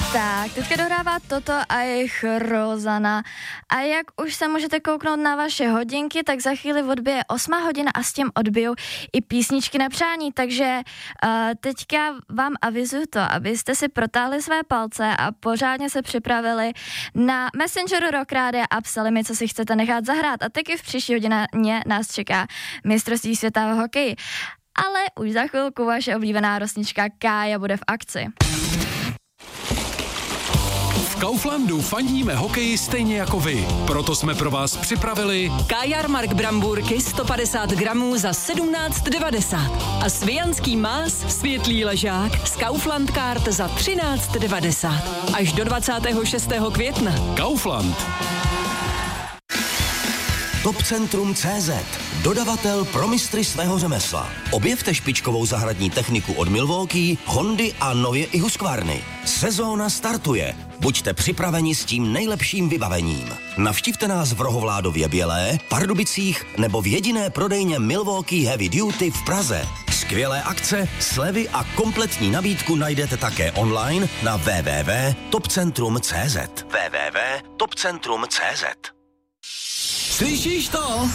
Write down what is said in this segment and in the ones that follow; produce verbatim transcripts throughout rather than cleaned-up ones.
Tak, teďka dohrává Toto a jejich Rozana. A jak už se můžete kouknout na vaše hodinky, tak za chvíli odbije osmá hodina a s tím odbijou i písničky na přání. Takže uh, teďka vám avizuju to, abyste si protáhli své palce a pořádně se připravili na Messengeru Rock Rádia a psali mi, co si chcete nechat zahrát. A taky v příští hodině nás čeká mistrovství světa v hokeji. Ale už za chvilku vaše oblíbená rosnička Kája bude v akci. V Kauflandu fandíme hokeji stejně jako vy. Proto jsme pro vás připravili Kajarmark Bramburky sto padesát gramů za sedmnáct devadesát a Svijanský más světlý ležák z Kaufland Card za třináct devadesát. Až do dvacátého šestého května. Kaufland. Topcentrum tečka cé zet. Dodavatel pro mistry svého řemesla. Objevte špičkovou zahradní techniku od Milwaukee, Hondy a nově i Husqvarny. Sezóna startuje. Buďte připraveni s tím nejlepším vybavením. Navštivte nás v Rohovládově Bělé, Pardubicích nebo v jediné prodejně Milwaukee Heavy Duty v Praze. Skvělé akce, slevy a kompletní nabídku najdete také online na w w w tečka topcentrum tečka cé zet. w w w tečka topcentrum tečka cé zet. Slyšíš to?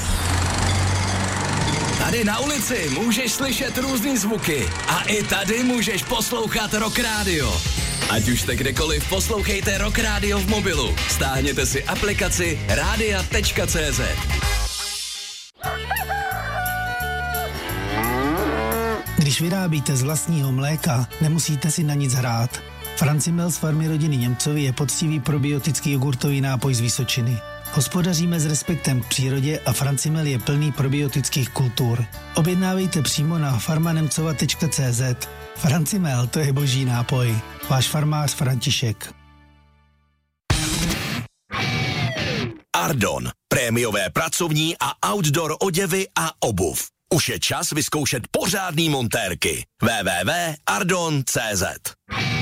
Tady na ulici můžeš slyšet různý zvuky a i tady můžeš poslouchat Rock Radio. Ať už jste kdekoliv, poslouchejte Rock Radio v mobilu. Stáhněte si aplikaci rádia tečka cé zet. Když vyrábíte z vlastního mléka, nemusíte si na nic hrát. Francimel z farmy rodiny Němcovi je poctivý probiotický jogurtový nápoj z Vysočiny. Hospodaříme s respektem k přírodě a Francimel je plný probiotických kultur. Objednávejte přímo na farmanemcova tečka cé zet. Francimel, to je boží nápoj. Váš farmář František. Ardon. Prémiové pracovní a outdoor oděvy a obuv. Už je čas vyzkoušet pořádný montérky. w w w tečka ardon tečka cé zet.